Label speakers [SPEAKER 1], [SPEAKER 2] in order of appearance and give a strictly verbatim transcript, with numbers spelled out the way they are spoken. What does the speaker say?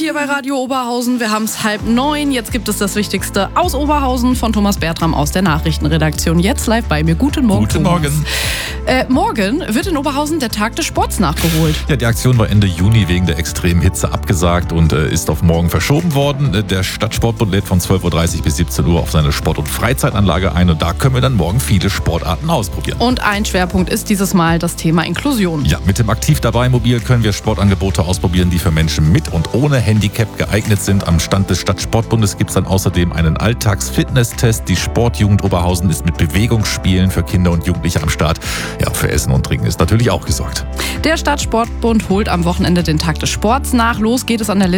[SPEAKER 1] hier bei Radio Oberhausen. Wir haben es halb neun. Jetzt gibt es das Wichtigste aus Oberhausen von Thomas Bertram aus der Nachrichtenredaktion. Jetzt live bei mir. Guten Morgen.
[SPEAKER 2] Guten
[SPEAKER 1] Thomas.
[SPEAKER 2] Morgen.
[SPEAKER 1] Äh, morgen wird in Oberhausen der Tag des Sports nachgeholt.
[SPEAKER 2] Ja, die Aktion war Ende Juni wegen der extremen Hitze abgesagt und äh, ist auf morgen verschoben worden. Der Stadtsportbund lädt von zwölf Uhr dreißig bis siebzehn Uhr auf seine Sport- und Freizeitanlage ein und da können wir dann morgen viele Sportarten ausprobieren.
[SPEAKER 1] Und ein Schwerpunkt ist dieses Mal das Thema Inklusion.
[SPEAKER 2] Ja, mit dem Aktiv dabei Mobil können wir Sportangebote ausprobieren, die für Menschen mit und ohne Handicap geeignet sind. Am Stand des Stadtsportbundes gibt es dann außerdem einen Alltags-Fitness-Test. Die Sportjugend Oberhausen ist mit Bewegungsspielen für Kinder und Jugendliche am Start. Ja, für Essen und Trinken ist natürlich auch gesorgt.
[SPEAKER 1] Der Stadtsportbund holt am Wochenende den Tag des Sports nach. Los geht es an der